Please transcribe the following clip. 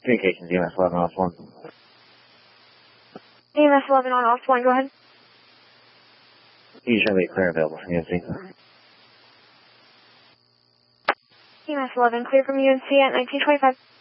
Communications, EMS 11 off 1. EMS 11 on off 1, go ahead. You should be clear available from UNC. EMS 11 clear from UNC at 1925.